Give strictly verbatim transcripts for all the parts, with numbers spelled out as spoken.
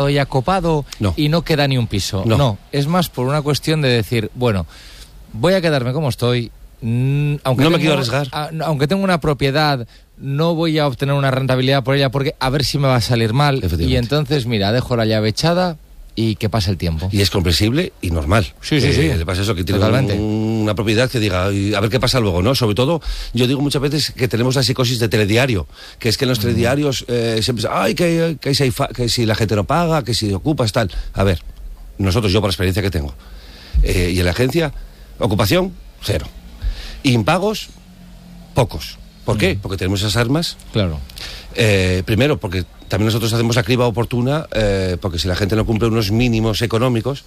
ya copado no. y no queda ni un piso. No. no, es más por una cuestión de decir, bueno, voy a quedarme como estoy, mmm, aunque no me tengo, quiero arriesgar. A, aunque tengo una propiedad, no voy a obtener una rentabilidad por ella porque a ver si me va a salir mal. Y entonces, mira, dejo la llave echada y que pase el tiempo. Y es comprensible y normal. Sí, sí, eh, sí. Le pasa eso, que tiene un, una propiedad que diga, a ver qué pasa luego, ¿no? Sobre todo, yo digo muchas veces que tenemos la psicosis de telediario, que es que en los mm. telediarios eh, siempre ay, que, que, si hay fa que si la gente no paga, que si ocupas, tal. A ver, nosotros, yo por la experiencia que tengo, eh, y en la agencia, ocupación, cero. Impagos, pocos. ¿Por mm. qué? Porque tenemos esas armas. Claro. Eh, primero, porque también nosotros hacemos la criba oportuna, eh, porque si la gente no cumple unos mínimos económicos,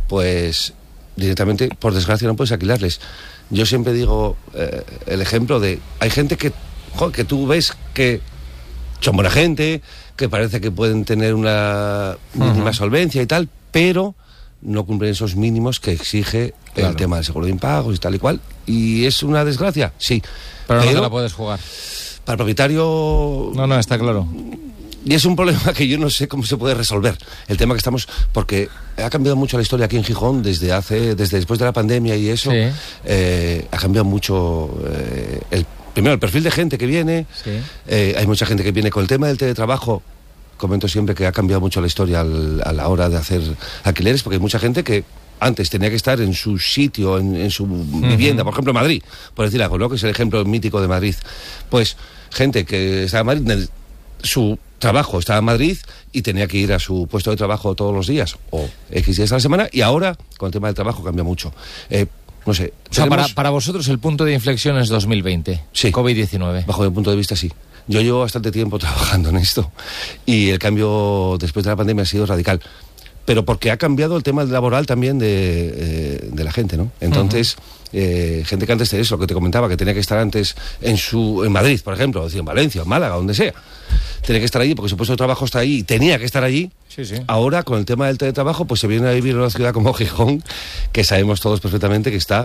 pues directamente, por desgracia, no puedes alquilarles. Yo siempre digo eh, el ejemplo de, hay gente que, joder, que tú ves que son buena gente, que parece que pueden tener una mínima uh-huh. solvencia y tal, pero no cumplen esos mínimos que exige claro. el tema del seguro de impagos y tal y cual. ¿Y es una desgracia? Sí. Pero, pero no te la puedes jugar. Para el propietario... No, no, está claro. Y es un problema que yo no sé cómo se puede resolver. El tema que estamos... Porque ha cambiado mucho la historia aquí en Gijón desde hace desde después de la pandemia y eso. Sí. Eh, ha cambiado mucho eh, el primero el perfil de gente que viene. Sí. Eh, hay mucha gente que viene con el tema del teletrabajo. Comento siempre que ha cambiado mucho la historia al, a la hora de hacer alquileres, porque hay mucha gente que antes tenía que estar en su sitio, en, en su uh-huh. vivienda, por ejemplo Madrid, por decir algo, ¿no? Que es el ejemplo mítico de Madrid. Pues gente que estaba en Madrid, su trabajo estaba en Madrid y tenía que ir a su puesto de trabajo todos los días o X días a la semana, y ahora con el tema del trabajo cambia mucho. Eh, no sé. O sea, para, para vosotros el punto de inflexión es dos mil veinte, sí, COVID diecinueve. Bajo mi punto de vista, sí. Yo llevo bastante tiempo trabajando en esto y el cambio después de la pandemia ha sido radical. Pero porque ha cambiado el tema laboral también de, eh, de la gente, ¿no? Entonces, uh-huh. eh, gente que antes de eso, lo que te comentaba, que tenía que estar antes en su en Madrid, por ejemplo, en Valencia, en Málaga, donde sea, tenía que estar allí porque su puesto de trabajo está ahí y tenía que estar allí. Sí, sí. Ahora, con el tema del teletrabajo, pues se viene a vivir en una ciudad como Gijón, que sabemos todos perfectamente que está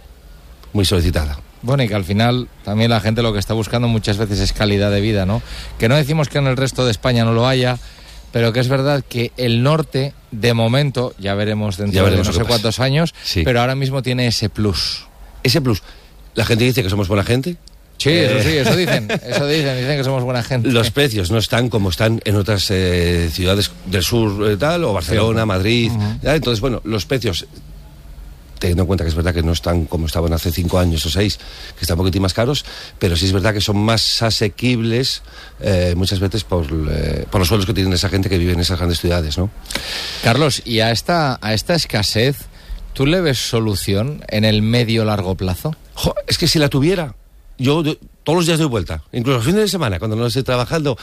muy solicitada. Bueno, y que al final también la gente lo que está buscando muchas veces es calidad de vida, ¿no? Que no decimos que en el resto de España no lo haya, pero que es verdad que el norte, de momento, ya veremos dentro ya veremos de no sé cuántos años, sí. pero ahora mismo tiene ese plus. Ese plus. La gente dice que somos buena gente. Sí, eh... eso sí, eso dicen, eso dicen, dicen que somos buena gente. Los precios no están como están en otras eh, ciudades del sur, eh, tal, o Barcelona, sí. Madrid. Uh-huh. ¿Ya? Entonces, bueno, los precios, teniendo en cuenta que es verdad que no están como estaban hace cinco años o seis, que están un poquitín más caros, pero sí es verdad que son más asequibles eh, muchas veces por, eh, por los sueldos que tienen esa gente que vive en esas grandes ciudades, ¿no? Carlos, y a esta, a esta escasez, ¿tú le ves solución en el medio-largo plazo? Jo, es que si la tuviera, yo, yo todos los días doy vuelta, incluso los fines de semana, cuando no estoy trabajando,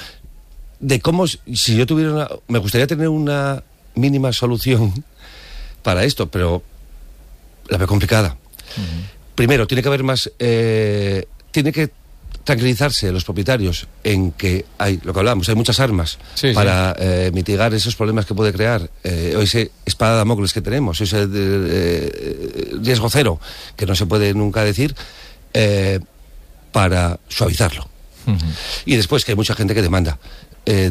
de cómo, si yo tuviera una, me gustaría tener una mínima solución para esto, pero la veo complicada. Uh-huh. Primero, tiene que haber más... Eh, tiene que tranquilizarse los propietarios en que hay, lo que hablamos, hay muchas armas sí, para sí. Eh, mitigar esos problemas que puede crear, eh, o ese espada de Damocles que tenemos, ese eh, riesgo cero, que no se puede nunca decir, eh, para suavizarlo. Uh-huh. Y después que hay mucha gente que demanda. Eh,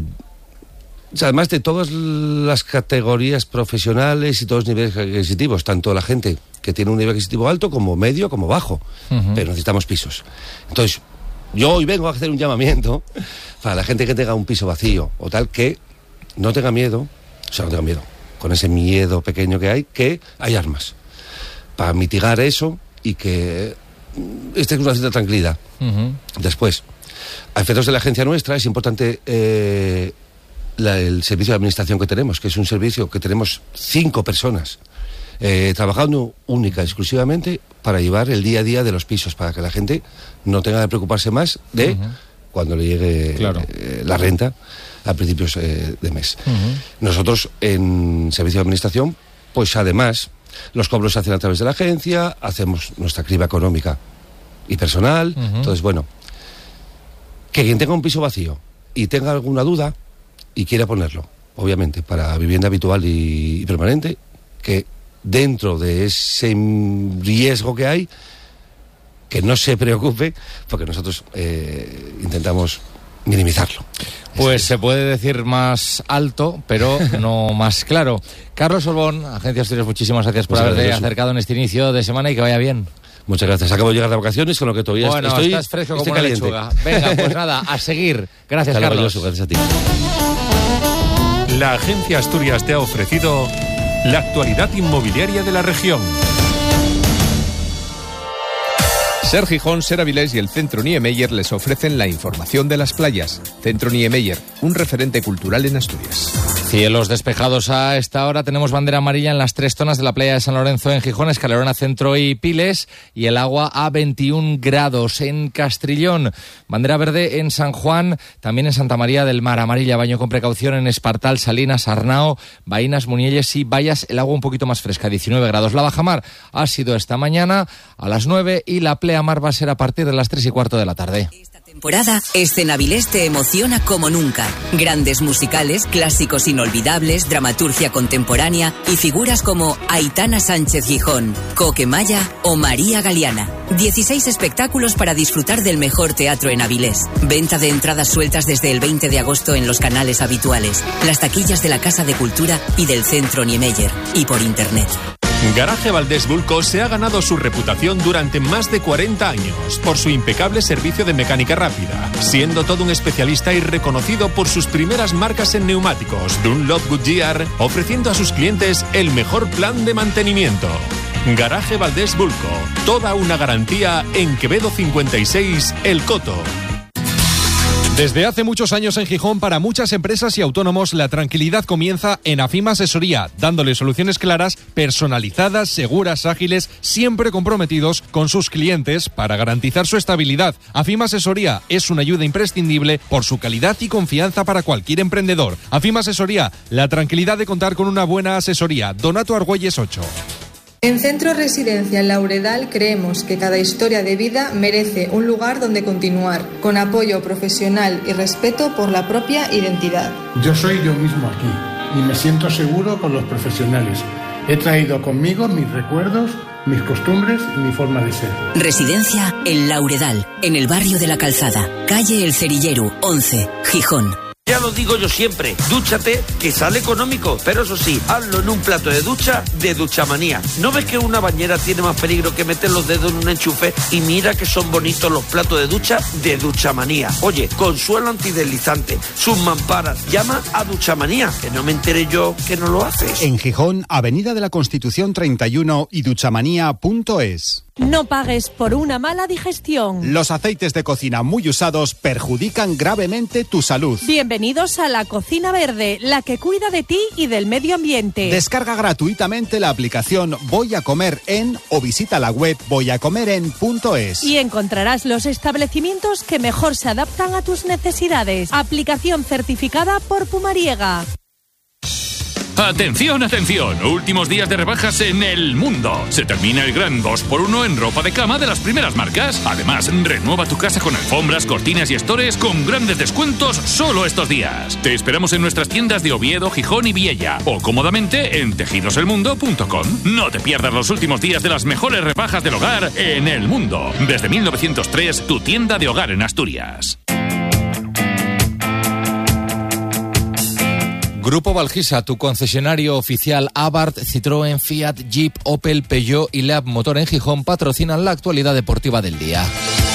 Además de todas las categorías profesionales y todos los niveles adquisitivos, tanto la gente que tiene un nivel adquisitivo alto como medio como bajo, uh-huh. pero necesitamos pisos. Entonces, yo hoy vengo a hacer un llamamiento para la gente que tenga un piso vacío o tal, que no tenga miedo, o sea, no tenga miedo, con ese miedo pequeño que hay, que hay armas para mitigar eso y que esté con una cierta tranquilidad. Uh-huh. Después, a efectos de la agencia nuestra, es importante... Eh, La, el servicio de administración que tenemos, que es un servicio que tenemos cinco personas eh, trabajando única, exclusivamente para llevar el día a día de los pisos, para que la gente no tenga que preocuparse más de uh-huh. cuando le llegue claro. eh, la renta a principios eh, de mes. Uh-huh. Nosotros en servicio de administración, pues además los cobros se hacen a través de la agencia, hacemos nuestra criba económica y personal. Uh-huh. Entonces, bueno, que quien tenga un piso vacío y tenga alguna duda y quiera ponerlo, obviamente, para vivienda habitual y, y permanente, que dentro de ese riesgo que hay, que no se preocupe, porque nosotros eh, intentamos minimizarlo. Pues se puede decir más alto, pero no más claro. Carlos Sorbón, Agencia Asturias, muchísimas gracias por Muchas haberte gracias. acercado en este inicio de semana y que vaya bien. Muchas gracias. Acabo de llegar de vacaciones, con lo que todavía bueno, estoy... estás fresco estoy como una caliente. lechuga. Venga, pues nada, a seguir. Gracias, Hasta Carlos. luego, gracias a ti. La Agencia Asturias te ha ofrecido la actualidad inmobiliaria de la región. Ser Gijón, Ser Avilés y el Centro Niemeyer les ofrecen la información de las playas. Centro Niemeyer, un referente cultural en Asturias. Cielos despejados a esta hora. Tenemos bandera amarilla en las tres zonas de la playa de San Lorenzo en Gijón, Escalerona, Centro y Piles. Y el agua a veintiún grados en Castrillón. Bandera verde en San Juan, también en Santa María del Mar. Amarilla, baño con precaución en Espartal, Salinas, Arnao, Baínas, Munielles y Vallas. El agua un poquito más fresca, diecinueve grados. La bajamar ha sido esta mañana a las nueve y la pleamar va a ser a partir de las tres y cuarto de la tarde. Temporada, Escenavilés te emociona como nunca. Grandes musicales, clásicos inolvidables, dramaturgia contemporánea y figuras como Aitana Sánchez Gijón, Coque Maya o María Galeana. dieciséis espectáculos para disfrutar del mejor teatro en Avilés. Venta de entradas sueltas desde el veinte de agosto en los canales habituales, las taquillas de la Casa de Cultura y del Centro Niemeyer y por internet. Garaje Valdés Bulco se ha ganado su reputación durante más de cuarenta años por su impecable servicio de mecánica rápida, siendo todo un especialista y reconocido por sus primeras marcas en neumáticos, Dunlop, Goodyear, ofreciendo a sus clientes el mejor plan de mantenimiento. Garaje Valdés Bulco, toda una garantía en Quevedo cincuenta y seis, El Coto. Desde hace muchos años en Gijón, para muchas empresas y autónomos, la tranquilidad comienza en AFIM Asesoría, dándole soluciones claras, personalizadas, seguras, ágiles, siempre comprometidos con sus clientes para garantizar su estabilidad. AFIM Asesoría es una ayuda imprescindible por su calidad y confianza para cualquier emprendedor. AFIM Asesoría, la tranquilidad de contar con una buena asesoría. Donato Argüelles ocho. En Centro Residencial Lauredal creemos que cada historia de vida merece un lugar donde continuar, con apoyo profesional y respeto por la propia identidad. Yo soy yo mismo aquí y me siento seguro con los profesionales. He traído conmigo mis recuerdos, mis costumbres y mi forma de ser. Residencia El Lauredal, en el barrio de la Calzada, calle El Cerilleru, once, Gijón. Ya lo digo yo siempre, dúchate, que sale económico, pero eso sí, hazlo en un plato de ducha de Duchamanía. ¿No ves que una bañera tiene más peligro que meter los dedos en un enchufe? Y mira que son bonitos los platos de ducha de Duchamanía. Oye, con suelo antideslizante, sus mamparas, llama a Duchamanía, que no me enteré yo que no lo haces. En Gijón, Avenida de la Constitución treinta y uno y duchamanía punto es. No pagues por una mala digestión. Los aceites de cocina muy usados perjudican gravemente tu salud. Bienvenidos a La Cocina Verde, la que cuida de ti y del medio ambiente. Descarga gratuitamente la aplicación Voy a Comer En o visita la web voy a comer en punto es. Y encontrarás los establecimientos que mejor se adaptan a tus necesidades. Aplicación certificada por Pumariega. Atención, atención, últimos días de rebajas en El Mundo. Se termina el gran dos por uno en ropa de cama de las primeras marcas. Además, renueva tu casa con alfombras, cortinas y estores con grandes descuentos solo estos días. Te esperamos en nuestras tiendas de Oviedo, Gijón y Viella o cómodamente en tejidos el mundo punto com. No te pierdas los últimos días de las mejores rebajas del hogar en El Mundo. Desde mil novecientos tres, tu tienda de hogar en Asturias. Grupo Valgisa, tu concesionario oficial Abarth, Citroën, Fiat, Jeep, Opel, Peugeot y Leab Motor en Gijón patrocinan la actualidad deportiva del día.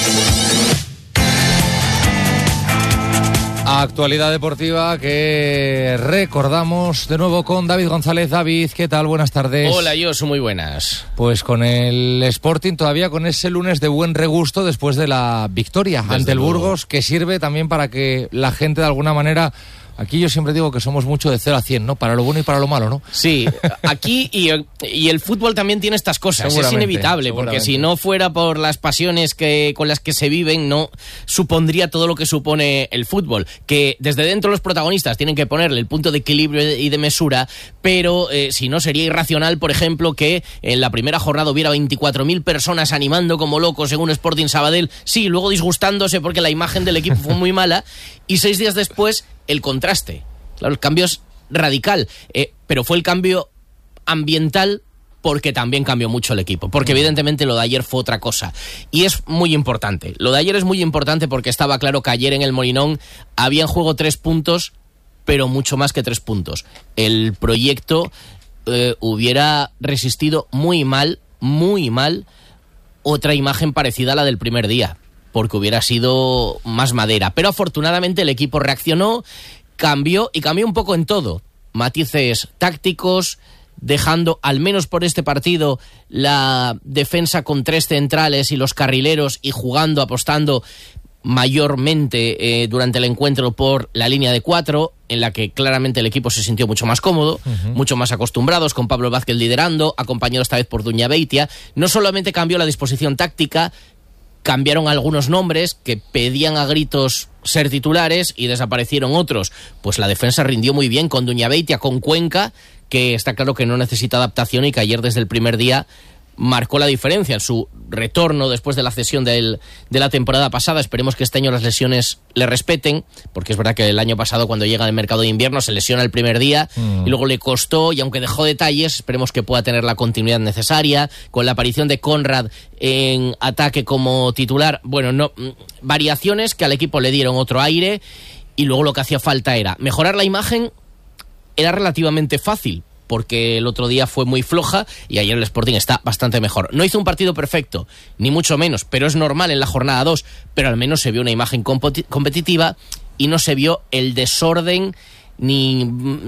Actualidad deportiva que recordamos de nuevo con David González. David, ¿qué tal? Buenas tardes. Hola, yo soy muy buenas. Pues con el Sporting todavía con ese lunes de buen regusto después de la victoria Desde ante el luego. Burgos, que sirve también para que la gente de alguna manera... Aquí yo siempre digo que somos mucho de cero a cien, ¿no? Para lo bueno y para lo malo, ¿no? Sí, aquí y, y el fútbol también tiene estas cosas, es inevitable, porque si no fuera por las pasiones que con las que se viven, no supondría todo lo que supone el fútbol, que desde dentro los protagonistas tienen que ponerle el punto de equilibrio y de mesura, pero eh, si no sería irracional, por ejemplo, que en la primera jornada hubiera veinticuatro mil personas animando como locos según Sporting Sabadell, sí, luego disgustándose porque la imagen del equipo fue muy mala, y seis días después el contraste. Claro, el cambio es radical, eh, pero fue el cambio ambiental porque también cambió mucho el equipo, porque evidentemente lo de ayer fue otra cosa. Y es muy importante. Lo de ayer es muy importante porque estaba claro que ayer en el Molinón había en juego tres puntos, pero mucho más que tres puntos. El proyecto eh, hubiera resistido muy mal, muy mal, otra imagen parecida a la del primer día, porque hubiera sido más madera. Pero afortunadamente el equipo reaccionó, cambió y cambió un poco en todo. Matices tácticos, dejando, al menos por este partido, la defensa con tres centrales y los carrileros y jugando, apostando mayormente eh, durante el encuentro por la línea de cuatro, en la que claramente el equipo se sintió mucho más cómodo, uh-huh. mucho más acostumbrados, con Pablo Vázquez liderando, acompañado esta vez por Duña Beitia. No solamente cambió la disposición táctica, cambiaron algunos nombres que pedían a gritos ser titulares y desaparecieron otros. Pues la defensa rindió muy bien con Duña Beitia, con Cuenca, que está claro que no necesita adaptación y que ayer desde el primer día marcó la diferencia en su retorno después de la cesión del, de la temporada pasada. Esperemos que este año las lesiones le respeten, porque es verdad que el año pasado cuando llega al mercado de invierno se lesiona el primer día mm. y luego le costó, y aunque dejó detalles, esperemos que pueda tener la continuidad necesaria, con la aparición de Conrad en ataque como titular. Bueno, no variaciones que al equipo le dieron otro aire, y luego lo que hacía falta era mejorar la imagen. Era relativamente fácil, porque el otro día fue muy floja y ayer el Sporting está bastante mejor. No hizo un partido perfecto, ni mucho menos, pero es normal en la jornada dos, pero al menos se vio una imagen competi- competitiva y no se vio el desorden ni,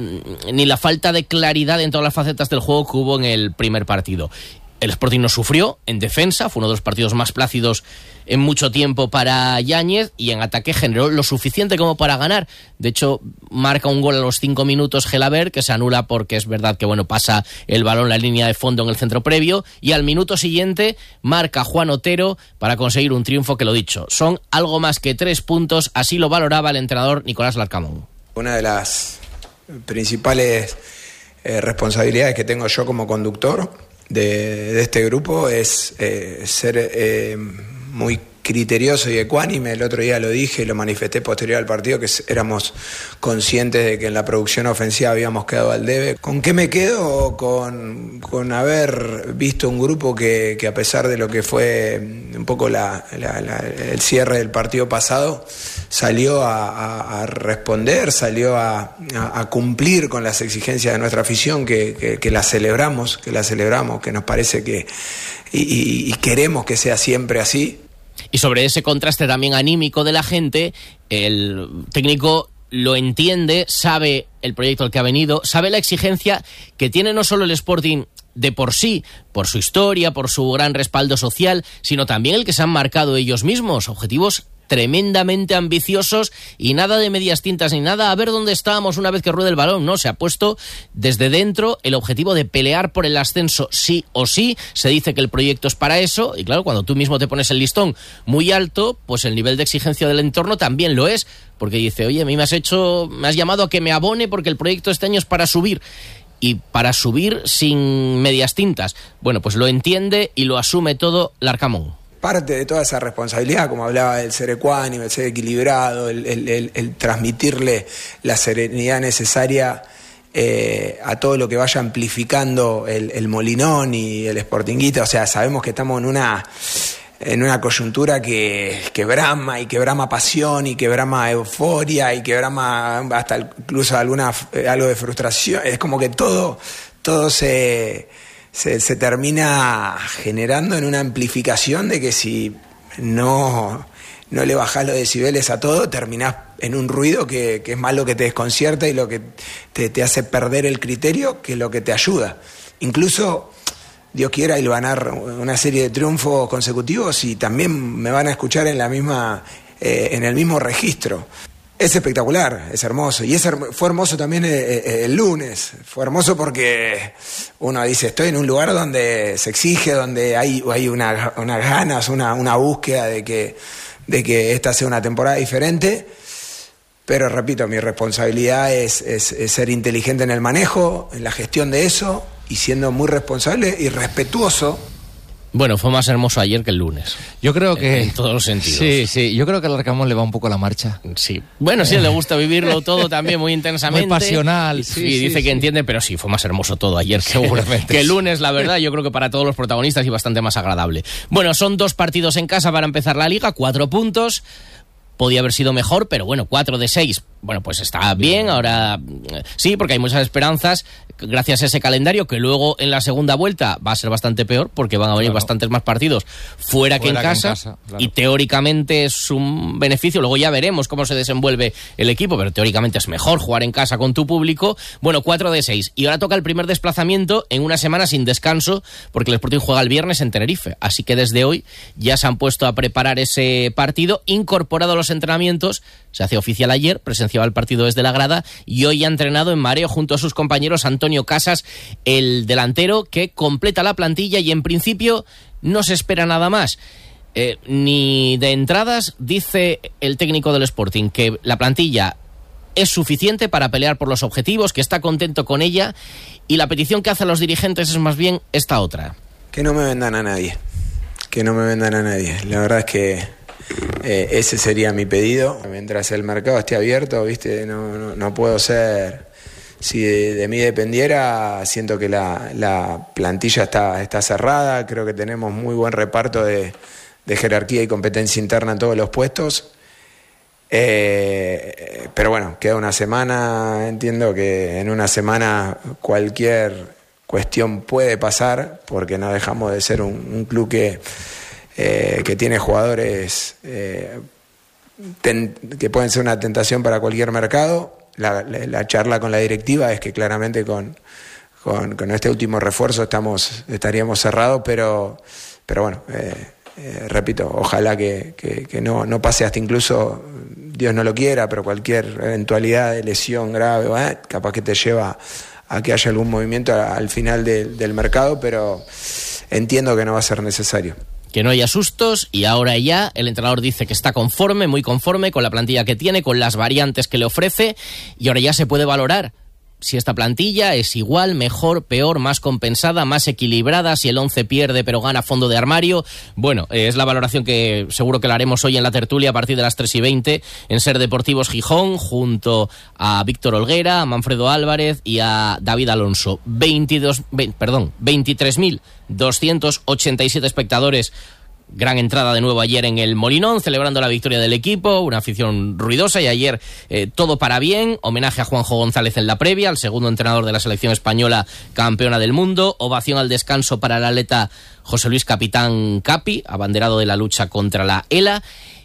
ni la falta de claridad en todas las facetas del juego que hubo en el primer partido. El Sporting no sufrió en defensa, fue uno de los partidos más plácidos en mucho tiempo para Yáñez, y en ataque generó lo suficiente como para ganar. De hecho, marca un gol a los cinco minutos Gelabert, que se anula porque es verdad que bueno pasa el balón la línea de fondo en el centro previo, y al minuto siguiente marca Juan Otero para conseguir un triunfo que, lo dicho, son algo más que tres puntos, así lo valoraba el entrenador Nicolás Larcamón. Una de las principales eh, responsabilidades que tengo yo como conductor De, de este grupo es eh, ser eh, muy criterioso y ecuánime. El otro día lo dije y lo manifesté posterior al partido, que éramos conscientes de que en la producción ofensiva habíamos quedado al debe. ¿Con qué me quedo? Con, con haber visto un grupo que, que a pesar de lo que fue un poco la, la, la, el cierre del partido pasado, salió a, a, a responder, salió a, a, a cumplir con las exigencias de nuestra afición, que, que, que la celebramos, que la celebramos, que nos parece que y, y, y queremos que sea siempre así. Y sobre ese contraste también anímico de la gente, el técnico lo entiende, sabe el proyecto al que ha venido, sabe la exigencia que tiene no solo el Sporting de por sí, por su historia, por su gran respaldo social, sino también el que se han marcado ellos mismos, objetivos tremendamente ambiciosos y nada de medias tintas ni nada a ver dónde estábamos una vez que ruede el balón, no, se ha puesto desde dentro el objetivo de pelear por el ascenso sí o sí. Se dice que el proyecto es para eso, y claro, cuando tú mismo te pones el listón muy alto, pues el nivel de exigencia del entorno también lo es, porque dice, oye, a mí me has hecho, me has llamado a que me abone porque el proyecto este año es para subir, y para subir sin medias tintas. Bueno, pues lo entiende y lo asume todo Larcamón. Parte de toda esa responsabilidad, como hablaba del ser ecuánime, el ser equilibrado, el, el, el, el transmitirle la serenidad necesaria eh, a todo lo que vaya amplificando el, el Molinón y el Sportinguita. O sea, sabemos que estamos en una en una coyuntura que, que brama y que brama pasión y que brama euforia y que brama hasta incluso alguna algo de frustración. Es como que todo todo se Se, se termina generando en una amplificación de que si no, no le bajás los decibeles a todo, terminás en un ruido que, que es más lo que te desconcierta y lo que te, te hace perder el criterio que lo que te ayuda. Incluso, Dios quiera, hilvanar una serie de triunfos consecutivos y también me van a escuchar en la misma, eh, en el mismo registro. Es espectacular, es hermoso. Y es herm- fue hermoso también el, el lunes. Fue hermoso porque uno dice, estoy en un lugar donde se exige, donde hay, hay una, unas ganas, una, una búsqueda de que, de que esta sea una temporada diferente. Pero repito, mi responsabilidad es, es, es ser inteligente en el manejo, en la gestión de eso, y siendo muy responsable y respetuoso Bueno, fue más hermoso ayer que el lunes. Yo creo que... En todos los sentidos. Sí, sí. Yo creo que al Arcamón le va un poco la marcha. Sí. Bueno, sí, le gusta vivirlo todo también muy intensamente. Muy pasional. Sí, y sí, dice sí, que sí. entiende, pero sí, fue más hermoso todo ayer. Seguramente. Que, que el lunes, la verdad, yo creo que para todos los protagonistas y bastante más agradable. Bueno, son dos partidos en casa para empezar la Liga, cuatro puntos. Podía haber sido mejor, pero bueno, cuatro de seis. Bueno, pues está bien, ahora sí, porque hay muchas esperanzas gracias a ese calendario, que luego en la segunda vuelta va a ser bastante peor, porque van a venir claro. bastantes más partidos fuera, fuera que en que casa, en casa claro. Y teóricamente es un beneficio. Luego ya veremos cómo se desenvuelve el equipo, pero teóricamente es mejor jugar en casa con tu público. Bueno, cuatro de seis. Y ahora toca el primer desplazamiento en una semana sin descanso, porque el Sporting juega el viernes en Tenerife. Así que desde hoy ya se han puesto a preparar ese partido, incorporado a los entrenamientos. Se hace oficial ayer, presenciaba el partido desde la grada y hoy ha entrenado en mareo junto a sus compañeros Antonio Casas, el delantero que completa la plantilla, y en principio no se espera nada más. Eh, ni de entradas, dice el técnico del Sporting, que la plantilla es suficiente para pelear por los objetivos, que está contento con ella, y la petición que hace a los dirigentes es más bien esta otra. Que no me vendan a nadie, que no me vendan a nadie. La verdad es que Eh, ese sería mi pedido. Mientras el mercado esté abierto, viste, no, no, no puedo ser. Si de, de mí dependiera, siento que la, la plantilla está, está cerrada. Creo que tenemos muy buen reparto de, de jerarquía y competencia interna en todos los puestos. Eh, pero bueno, queda una semana. Entiendo que en una semana cualquier cuestión puede pasar, porque no dejamos de ser un, un club que Eh, que tiene jugadores eh, ten, que pueden ser una tentación para cualquier mercado. La, la, la charla con la directiva es que claramente con, con, con este último refuerzo estamos estaríamos cerrados, pero, pero bueno, eh, eh, repito, ojalá que, que, que no, no pase hasta incluso, Dios no lo quiera, pero cualquier eventualidad de lesión grave, eh, capaz que te lleva a que haya algún movimiento al final de, del mercado, pero entiendo que no va a ser necesario. Que no haya sustos, y ahora ya el entrenador dice que está conforme, muy conforme con la plantilla que tiene, con las variantes que le ofrece, y ahora ya se puede valorar si esta plantilla es igual, mejor, peor, más compensada, más equilibrada, si el once pierde pero gana fondo de armario. Bueno, eh, es la valoración que seguro que la haremos hoy en la tertulia a partir de las tres y veinte en Ser Deportivos Gijón, junto a Víctor Olguera, a Manfredo Álvarez y a David Alonso. veintidós, veinte, perdón, veintitrés mil doscientos ochenta y siete espectadores. Gran entrada de nuevo ayer en el Molinón, celebrando la victoria del equipo, una afición ruidosa, y ayer eh, todo para bien. Homenaje a Juanjo González en la previa, al segundo entrenador de la selección española campeona del mundo. Ovación al descanso para el atleta José Luis Capitán Capi, abanderado de la lucha contra la ELA.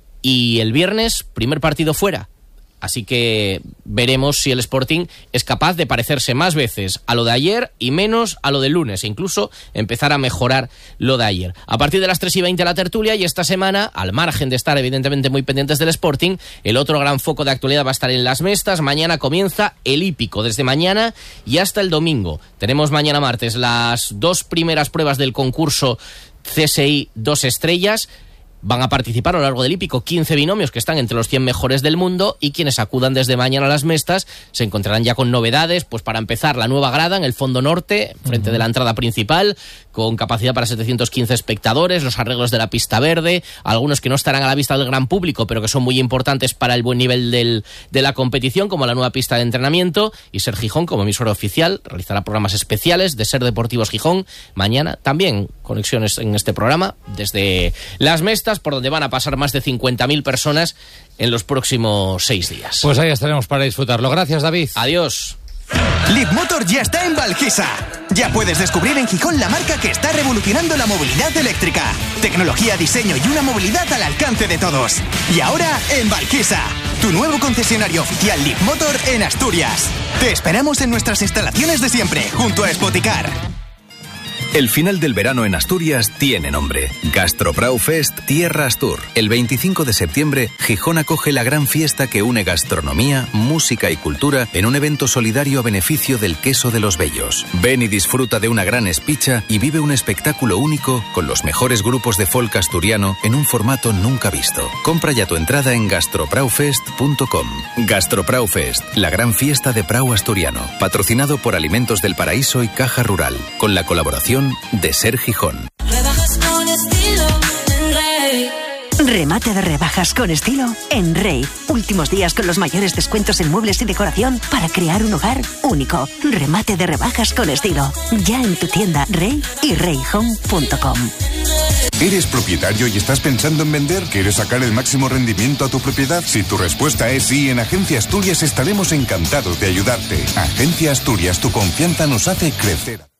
Y el viernes, primer partido fuera. Así que veremos si el Sporting es capaz de parecerse más veces a lo de ayer y menos a lo del lunes, e incluso empezar a mejorar lo de ayer. A partir de las tres y veinte la tertulia, y esta semana, al margen de estar evidentemente muy pendientes del Sporting, el otro gran foco de actualidad va a estar en las Mestas. Mañana comienza el hípico, desde mañana y hasta el domingo. Tenemos mañana martes las dos primeras pruebas del concurso C S I dos estrellas. Van a participar a lo largo del hípico quince binomios que están entre los cien mejores del mundo, y quienes acudan desde mañana a las Mestas se encontrarán ya con novedades, pues para empezar la nueva grada en el fondo norte, frente uh-huh. de la entrada principal, con capacidad para setecientos quince espectadores, los arreglos de la pista verde, algunos que no estarán a la vista del gran público, pero que son muy importantes para el buen nivel del, de la competición, como la nueva pista de entrenamiento. Y Ser Gijón, como emisora oficial, realizará programas especiales de Ser Deportivos Gijón. Mañana también conexiones en este programa desde las Mestas, por donde van a pasar más de cincuenta mil personas en los próximos seis días. Pues ahí estaremos para disfrutarlo. Gracias, David. Adiós. Leapmotor ya está en Valquisa. Ya puedes descubrir en Gijón la marca que está revolucionando la movilidad eléctrica. Tecnología, diseño y una movilidad al alcance de todos. Y ahora en Valquisa, tu nuevo concesionario oficial Leapmotor en Asturias. Te esperamos en nuestras instalaciones de siempre, junto a Spoticar. El final del verano en Asturias tiene nombre. Gastrobraufest Tierra Astur. El veinticinco de septiembre, Gijón acoge la gran fiesta que une gastronomía, música y cultura en un evento solidario a beneficio del queso de los Bellos. Ven y disfruta de una gran espicha y vive un espectáculo único con los mejores grupos de folk asturiano en un formato nunca visto. Compra ya tu entrada en gastrobraufest punto com. Gastrobraufest, la gran fiesta de Prau asturiano. Patrocinado por Alimentos del Paraíso y Caja Rural. Con la colaboración de Ser Gijón. Rebajas por Remate de rebajas con estilo en Rey. Últimos días con los mayores descuentos en muebles y decoración para crear un hogar único. Remate de rebajas con estilo. Ya en tu tienda Rey y rey home punto com. ¿Eres propietario y estás pensando en vender? ¿Quieres sacar el máximo rendimiento a tu propiedad? Si tu respuesta es sí, en Agencia Asturias estaremos encantados de ayudarte. Agencia Asturias, tu confianza nos hace crecer.